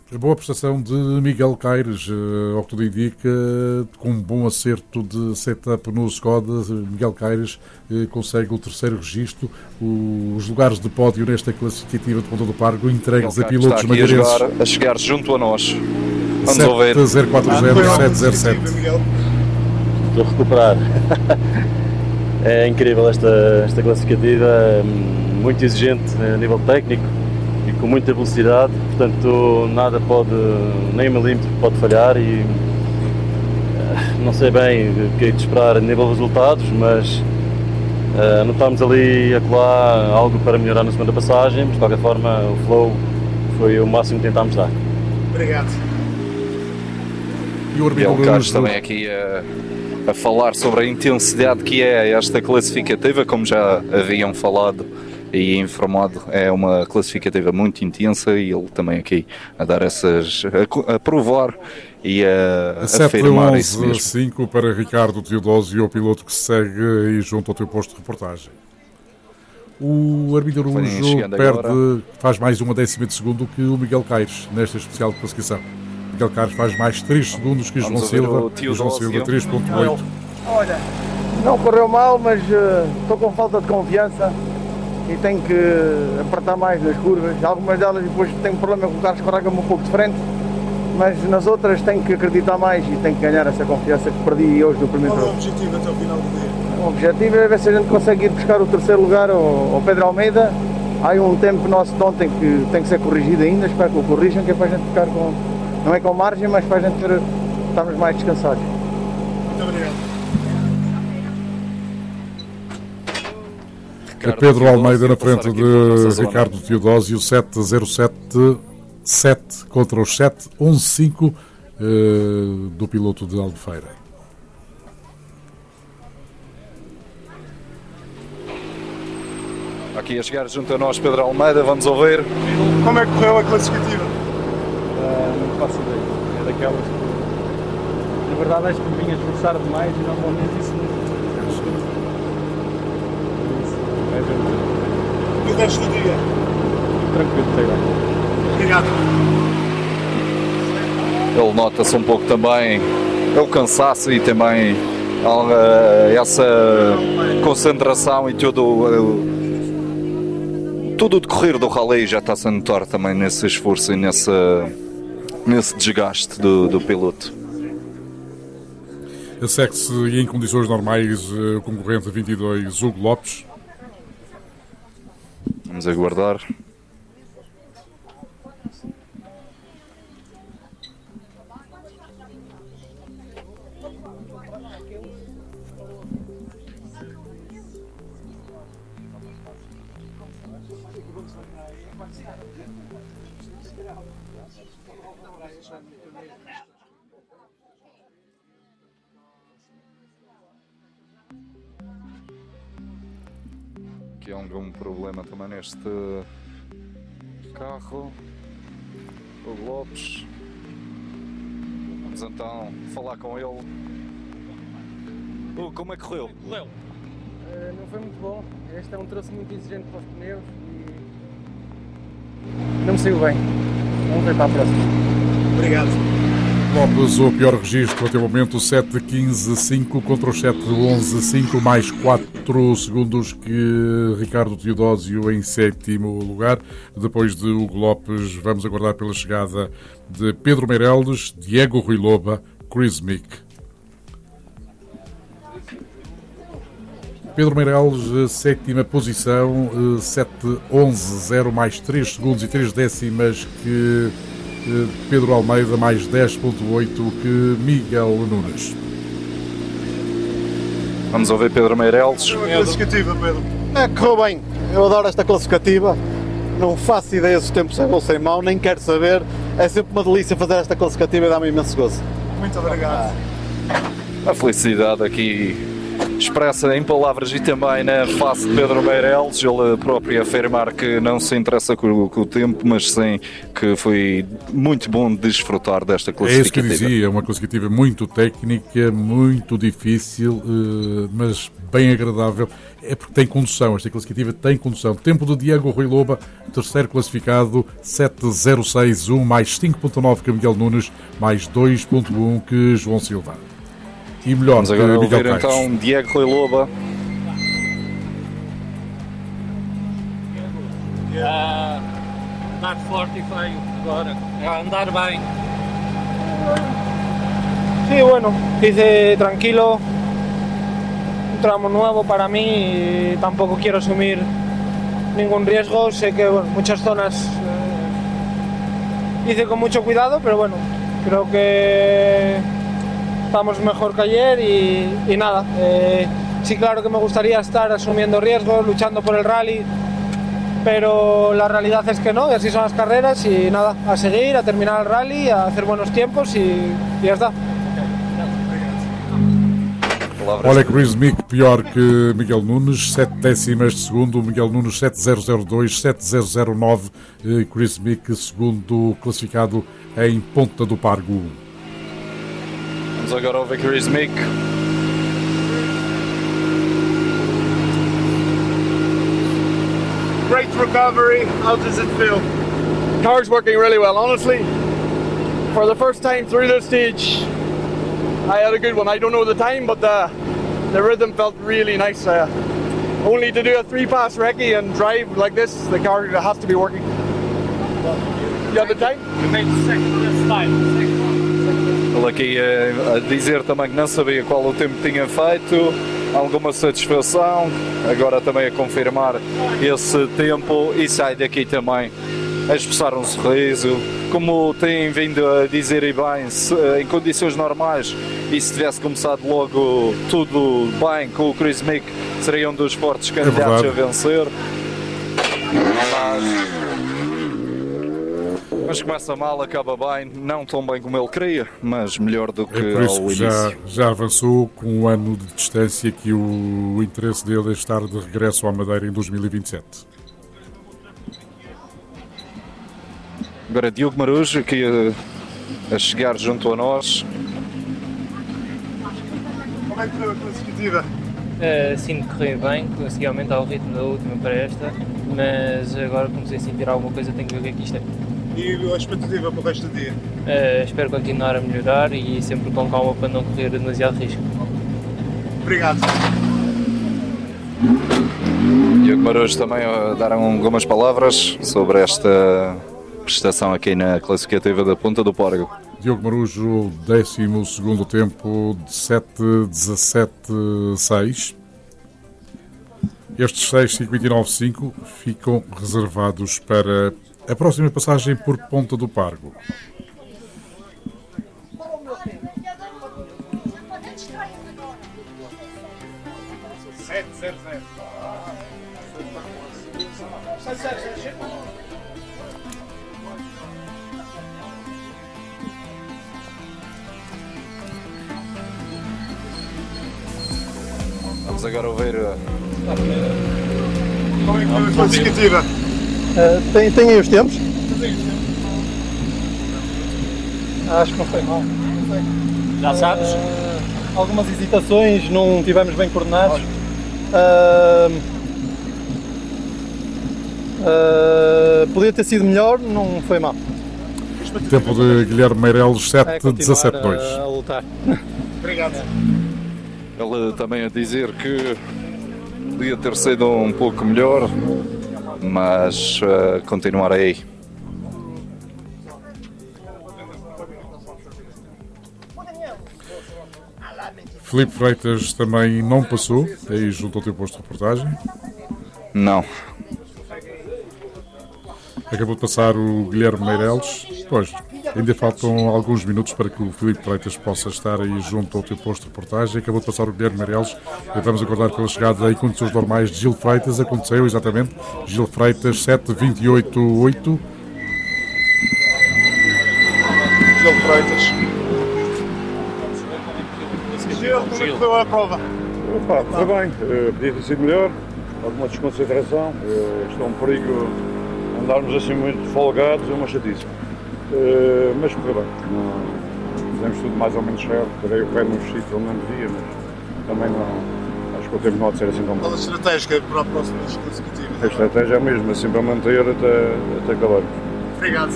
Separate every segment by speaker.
Speaker 1: Boa prestação de Miguel Caires, ao que tudo indica, com um bom acerto de setup no Skoda. Miguel Caires consegue o terceiro registro, os lugares de pódio nesta classificativa de Ponta do Pargo entregues a pilotos madeirenses.
Speaker 2: A chegar junto a nós. Vamos ouvir.
Speaker 1: 7040-707.
Speaker 3: Estou a recuperar. É incrível esta classificativa, muito exigente a nível técnico e com muita velocidade, portanto nada pode, nem um milímetro pode falhar e não sei bem o que é de esperar a nível de resultados, mas notámos ali e acolá algo para melhorar na segunda passagem, mas de qualquer forma o flow foi o máximo que tentámos dar.
Speaker 4: Obrigado.
Speaker 1: E o
Speaker 2: Carlos também aqui a falar sobre a intensidade que é esta classificativa, como já haviam falado e informado, é uma classificativa muito intensa e ele também aqui a dar a provar e a afirmar isso mesmo.
Speaker 1: 7-11-5 para Ricardo Teodósio, o piloto que segue aí junto ao teu posto de reportagem. O Armindo Araújo faz mais uma décima de segundo que o Miguel Caires nesta especial de classificação. Miguel Caires faz mais 3 segundos que João Silva, 3.8.
Speaker 5: Olha, não correu mal, mas estou com falta de confiança e tenho que apertar mais nas curvas. Algumas delas depois tenho problema com o carro, escorrega-me um pouco de frente, mas nas outras tenho que acreditar mais e tenho que ganhar essa confiança que perdi hoje no primeiro
Speaker 4: jogo.
Speaker 5: Qual
Speaker 4: é o objetivo até o final do dia?
Speaker 5: O objetivo é ver se a gente consegue ir buscar o terceiro lugar ao Pedro Almeida. Há um tempo nosso de ontem que tem que ser corrigido ainda, espero que o corrijam, que é para a gente ficar com, não é com margem, mas para a gente estarmos mais descansados.
Speaker 4: Muito obrigado.
Speaker 1: Pedro Almeida na frente de Ricardo Teodósio, 7-0-7 contra os 7-11-5 do piloto de Albufeira.
Speaker 2: Aqui a chegar junto a nós Pedro Almeida, vamos ouvir.
Speaker 4: Como é que correu a classificativa?
Speaker 6: Não faço ideia, é daquelas que na verdade acho que me vinha esforçar demais e normalmente isso não é verdade.
Speaker 4: E o resto do dia?
Speaker 6: Tranquilo,
Speaker 4: Obrigado.
Speaker 2: Ele nota-se um pouco também o cansaço e também essa concentração e todo o decorrer do rally já está-se a notar também nesse esforço e nesse desgaste do piloto.
Speaker 1: Segue-se em condições normais o concorrente 22, Hugo Lopes.
Speaker 2: Vamos aguardar. Aqui há algum problema também neste carro. O Lopes. Vamos então falar com ele. Como é que correu?
Speaker 6: Não foi muito bom. Este é um troço muito exigente para os pneus e não me saiu bem. Vamos ver para a próxima.
Speaker 4: Obrigado.
Speaker 1: Lopes, o pior registro até o momento, 7-15-5 contra os 7-11-5, mais 4 segundos que Ricardo Teodósio em sétimo lugar. Depois de Hugo Lopes, vamos aguardar pela chegada de Pedro Meireles, Diego Rui Loba, Chris Mick. Pedro Meireles, sétima posição, 7-11-0, mais 3 segundos e 3 décimas que Pedro Almeida, mais 10.8 que Miguel Nunes.
Speaker 2: Vamos ouvir Pedro Meireles.
Speaker 4: Classificativa, Pedro.
Speaker 7: Correu bem, eu adoro esta classificativa. Não faço ideia se o tempo é bom ou sem mau, nem quero saber. É sempre uma delícia fazer esta classificativa e dá-me imenso gozo.
Speaker 4: Muito obrigado.
Speaker 2: A felicidade aqui expressa em palavras e também na face de Pedro Meireles, ele próprio afirmar que não se interessa com o tempo, mas sim que foi muito bom desfrutar desta classificativa.
Speaker 1: É isso que eu dizia, é uma classificativa muito técnica, muito difícil, mas bem agradável. É porque tem condução, esta classificativa tem condução. Tempo do Diego Rui Loba, terceiro classificado, 7.06.1, mais 5.9 que Miguel Nunes, mais 2.1 que João Silva. E melhor
Speaker 2: Vamos agora
Speaker 1: que Miguel
Speaker 2: ouvir
Speaker 1: Paes.
Speaker 2: então Diego Rui Loba.
Speaker 8: Andar forte e feio agora, andar bem.
Speaker 9: Sí, bueno, hice tranquilo, un tramo nuevo para mí y tampoco quiero asumir ningún riesgo. Sé que bueno, muchas zonas hice con mucho cuidado, pero bueno, creo que estamos mejor que ayer y nada. Sí, claro que me gustaría estar asumiendo riesgos, luchando por el rally, pero la realidad es que no, y así son las carreras y nada, a seguir, a terminar el rally, a hacer buenos tiempos y ya está.
Speaker 1: Olha, Chris Mick pior que Miguel Nunes, 7 décimas de segundo, Miguel Nunes 7.002, 7.009, Chris Mick segundo classificado em Ponta do Pargo.
Speaker 2: Vamos agora ouvir Chris Mick.
Speaker 4: Great recovery. How does it feel?
Speaker 5: Car's working really well, honestly. For the first time through this stage, I had a good one. I don't know the time, but the rhythm felt really nice. Only to do a 3-pass recce and drive like this, the car has to be working. You have the time?
Speaker 8: You made second time.
Speaker 2: Ele aqui a dizer também que não sabia qual o tempo tinha feito, alguma satisfação, agora também a confirmar esse tempo e sai daqui também a expressar um sorriso, como tem vindo a dizer e bem, em condições normais e se tivesse começado logo tudo bem com o Chris Mick, seria um dos fortes candidatos a vencer. Mas começa mal, acaba bem, não tão bem como ele queria, mas melhor do que
Speaker 1: É por isso
Speaker 2: ao
Speaker 1: que
Speaker 2: início.
Speaker 1: já avançou com um ano de distância que o interesse dele é estar de regresso à Madeira em 2027.
Speaker 2: Agora Diogo Marujo aqui a chegar junto a nós.
Speaker 4: Como é que foi a classificativa?
Speaker 10: Sinto que corri bem, consegui aumentar o ritmo da última para esta, mas agora comecei a sentir alguma coisa, tenho que ver o que é que isto é.
Speaker 4: E a expectativa para o resto do dia?
Speaker 10: Espero continuar a melhorar e sempre com calma para não correr demasiado risco.
Speaker 4: Obrigado.
Speaker 2: Diogo Marujo também a dar algumas palavras sobre esta prestação aqui na classificativa da Ponta do Pargo.
Speaker 1: Diogo Marujo, 12º tempo de 7.17.6. Estes 6.59.5 ficam reservados para a próxima passagem por Ponta do Pargo.
Speaker 2: Vamos agora ouvir.
Speaker 4: Como é que foi a classificativa?
Speaker 5: Tem aí os tempos? Acho que não foi mal.
Speaker 8: Já sabes?
Speaker 5: Algumas hesitações, não estivemos bem coordenados. Podia ter sido melhor, não foi mal.
Speaker 1: Tempo de Guilherme Meireles, 7.17.2.
Speaker 5: A lutar.
Speaker 4: Obrigado.
Speaker 2: Ele também a dizer que podia ter sido um pouco melhor, mas continuar aí.
Speaker 1: Filipe Freitas também não passou, aí junto ao teu posto de reportagem.
Speaker 2: Não.
Speaker 1: Acabou de passar o Guilherme Meireles. Pois, ainda faltam alguns minutos para que o Filipe Freitas possa estar aí junto ao teu posto de reportagem. Acabou de passar o Guilherme Meireles. Vamos aguardar pela chegada em condições normais de Gil Freitas. Aconteceu, exatamente. Gil Freitas, 7.28.8.
Speaker 4: Gil Freitas. Gil, como é que foi a prova?
Speaker 11: Opa, foi bem, podia ter sido melhor, alguma desconcentração, isto é um perigo andarmos assim muito folgados, é uma chatice. Mas foi bem, fizemos tudo mais ou menos certo, parei o pé num sítio onde não devia, mas também não, acho que o tempo não há de ser assim tão bom.
Speaker 4: Qual a estratégia para a próxima consecutiva?
Speaker 11: A estratégia é a mesma, é sempre a manter até acabarmos.
Speaker 4: Obrigado.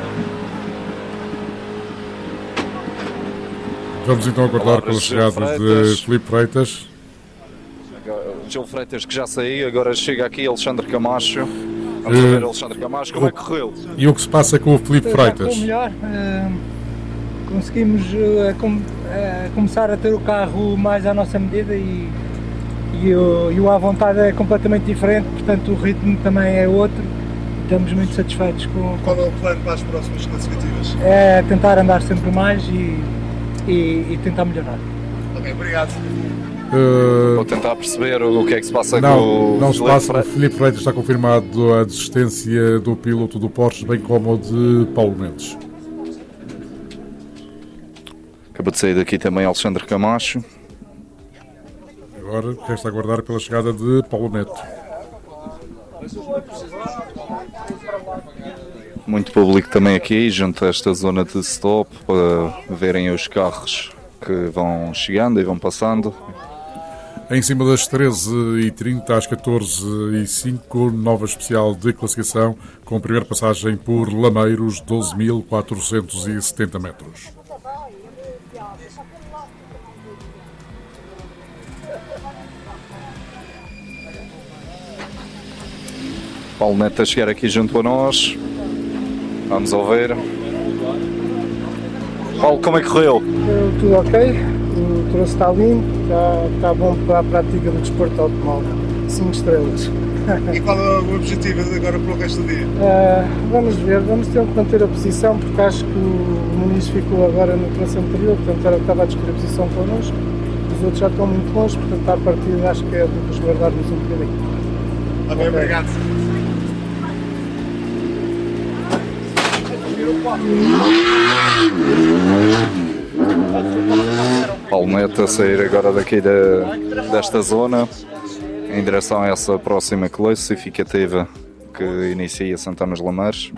Speaker 1: Vamos então aguardar pela chegada de Filipe Freitas.
Speaker 2: Gil Freitas que já saiu, agora chega aqui Alexandre Camacho. Vamos ver Alexandre Camacho, como é que correu?
Speaker 1: E o que se passa com o Filipe Freitas?
Speaker 12: Melhor. Conseguimos começar a ter o carro mais à nossa medida e o à vontade é completamente diferente, portanto o ritmo também é outro. Estamos muito satisfeitos com...
Speaker 4: Qual é o plano para as próximas classificativas?
Speaker 12: É tentar andar sempre mais e tentar melhorar.
Speaker 4: Ok, obrigado.
Speaker 2: Vou tentar perceber o que é que se passa com o
Speaker 1: Não se passa. Filipe Freitas está confirmado a desistência do piloto do Porsche, bem como o de Paulo Mendes.
Speaker 2: Acabou de sair daqui também Alexandre Camacho.
Speaker 1: Agora resta aguardar pela chegada de Paulo Neto.
Speaker 2: Muito público também aqui, junto a esta zona de stop, para verem os carros que vão chegando e vão passando.
Speaker 1: Em cima das 13h30 às 14h05, nova especial de classificação, com a primeira passagem por Lameiros, 12.470 metros.
Speaker 2: Paulo Neto a chegar aqui junto a nós. Vamos ouvir. Paulo, como é que correu?
Speaker 12: Tudo ok, o troço está limpo, está bom para a prática do desporto automóvel. 5 estrelas.
Speaker 4: E qual é o objetivo agora para o resto do dia?
Speaker 12: Vamos ver, vamos ter que manter a posição, porque acho que o Muniz ficou agora no troço anterior, portanto era o que estava a discutir a posição connosco. Os outros já estão muito longe, portanto à partida acho que é de resguardarmos um bocadinho.
Speaker 4: Ok, obrigado.
Speaker 2: Paulo Neto a sair agora daqui desta zona em direção a essa próxima classificativa que inicia Santana Lameiros.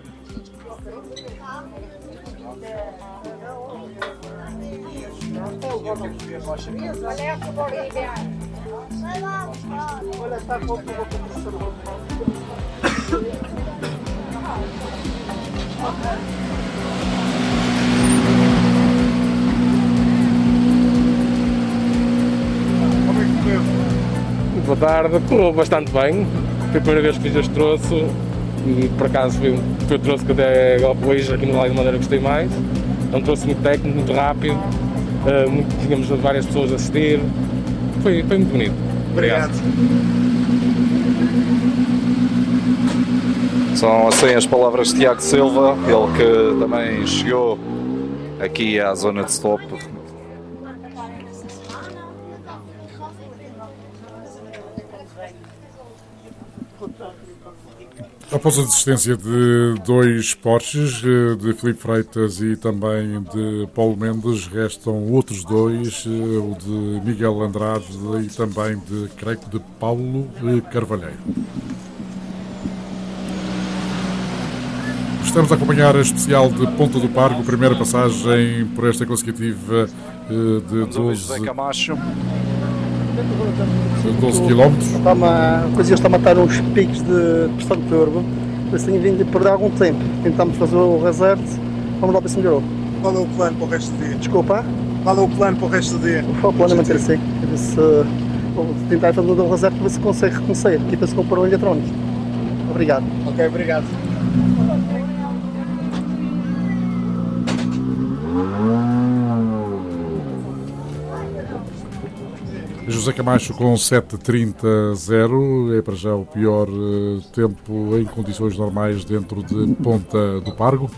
Speaker 6: Boa tarde, correu bastante bem. Foi a primeira vez que fiz este troço e por acaso foi o troço que até hoje aqui no Lago de Madeira gostei mais. É um troço muito técnico, muito rápido, tínhamos várias pessoas a assistir. Foi muito bonito.
Speaker 4: Obrigado.
Speaker 2: São assim as palavras de Tiago Silva, ele que também chegou aqui à zona de stop.
Speaker 1: Após a desistência de 2 Porsches, de Filipe Freitas e também de Paulo Mendes, restam outros 2, o de Miguel Andrade e também de Paulo Carvalheiro. Estamos a acompanhar a especial de Ponta do Pargo, primeira passagem por esta classificativa de 12
Speaker 5: km. Está a matar uns picos de pressão de turbo, por isso tenho vindo a perder algum tempo. Tentámos fazer o reset, vamos lá ver se melhorou.
Speaker 4: Qual é o plano para o resto do dia?
Speaker 5: Desculpa?
Speaker 4: Qual é o plano para o resto do dia?
Speaker 5: O plano é manter assim. Vou tentar fazer o reset para ver se consegue reconhecer. E penso que comprar um eletrónico. Obrigado.
Speaker 4: Ok, obrigado.
Speaker 1: José Camacho com 7.30.0, é para já o pior tempo em condições normais dentro de Ponta do Pargo.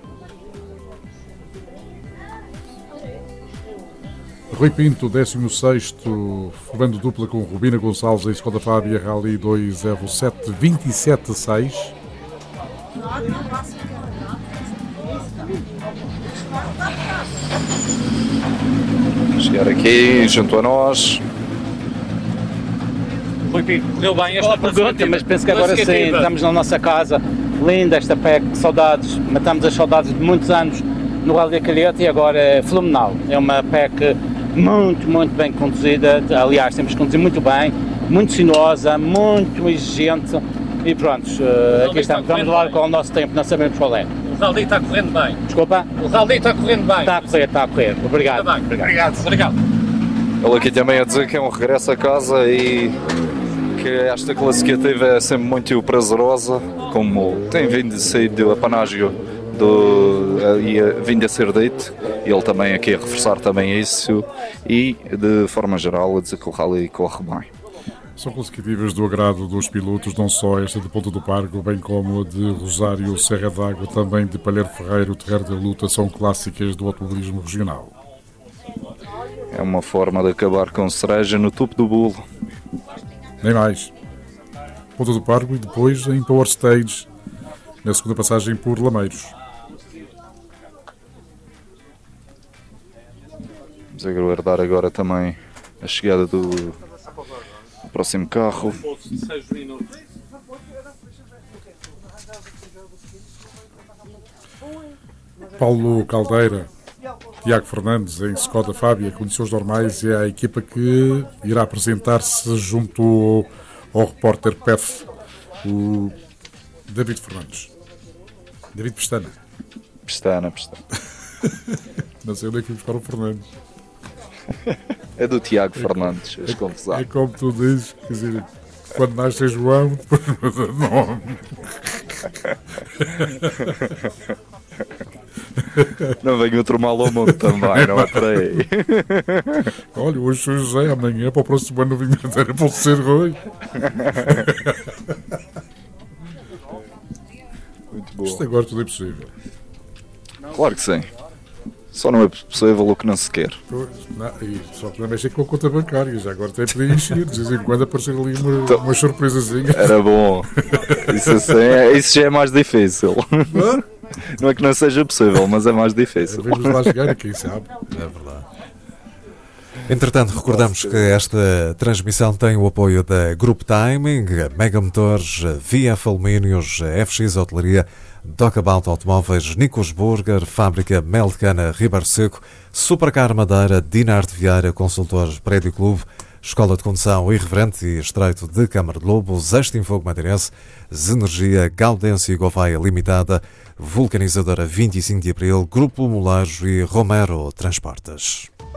Speaker 1: Rui Pinto, 16º, formando dupla com Rubina Gonçalves em Skoda Fábia Rally 207, 27.6.
Speaker 2: Chegar aqui junto a nós,
Speaker 8: Rui Pinto, correu bem esta
Speaker 13: pergunta, mas penso que agora sim, estamos na nossa casa, linda esta PEC, saudades, matamos as saudades de muitos anos no Rally da Calheta e agora é fenomenal. É uma PEC muito bem conduzida, aliás, temos conduzido muito bem, muito sinuosa, muito exigente e pronto, aqui estamos, vamos lá com o nosso tempo, não sabemos qual é.
Speaker 8: O Rally está correndo bem.
Speaker 13: Desculpa?
Speaker 8: O Rally está correndo bem.
Speaker 13: Está a correr. Obrigado.
Speaker 8: Obrigado.
Speaker 2: Ele aqui também a dizer que é um regresso a casa e que esta classificativa é sempre muito prazerosa, como tem vindo a sair do apanágio e vindo a ser dito. Ele também aqui a reforçar também isso e, de forma geral, a dizer que o Rally corre bem.
Speaker 1: São classificativas do agrado dos pilotos, não só esta de Ponta do Pargo, bem como a de Rosário, Serra d'Água, também de Palheiro Ferreiro, Terreiro da Luta, são clássicas do automobilismo regional.
Speaker 2: É uma forma de acabar com cereja no topo do bolo.
Speaker 1: Nem mais. Ponta do Pargo e depois em Power Stage, na segunda passagem por Lameiros.
Speaker 2: Vamos aguardar agora também a chegada do próximo carro.
Speaker 1: Paulo Caldeira, Tiago Fernandes em Skoda Fábia, condições normais, é a equipa que irá apresentar-se junto ao repórter PEF, o David Fernandes. David Pestana.
Speaker 2: Pestana.
Speaker 1: Não sei onde é que fui buscar o Fernandes.
Speaker 2: É do Tiago Fernandes, as confusões.
Speaker 1: É como tu dizes, quer dizer, quando nasce João, depois muda de nome.
Speaker 2: Não venho outro mal ao mundo também, não é por aí.
Speaker 1: Olha, hoje sou José, amanhã para o próximo ano vim era para ser Rui.
Speaker 2: Muito bom.
Speaker 1: Isto agora tudo é possível.
Speaker 2: Claro que sim. Só não é possível o que não se quer.
Speaker 1: E só que não mexer com a conta bancária, já agora tem poder encher, de vez em quando aparecer ali uma surpresazinha.
Speaker 2: Era bom. Isso, assim, isso já é mais difícil. Não é que não seja possível, mas é mais difícil.
Speaker 1: Vamos lá chegar, quem sabe.
Speaker 14: É verdade. Entretanto, recordamos que esta transmissão tem o apoio da Group Timing, Mega Motores, VF Alumínios, FX Hotelaria, Docabout Automóveis, Nicos Burger, Fábrica Mel de Cana, Ribeiro Seco, Supercar Madeira, Dinar de Vieira, Consultores Prédio Clube, Escola de Condução Irreverente e Estreito de Câmara de Lobos, Extin Fogo Madeirense, Zenergia, Gaudêncio e Gouveia Limitada, Vulcanizadora 25 de Abril, Grupo Molejo e Romero Transportes.